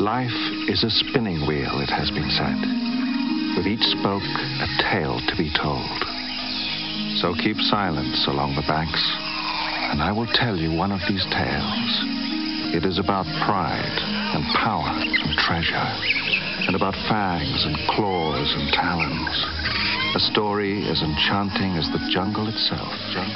Life is a spinning wheel, it has been said, with each spoke a tale to be told. So keep silence along the banks, and I will tell you one of these tales. It is about pride and power and treasure, and about fangs and claws and talons. A story as enchanting as the jungle itself.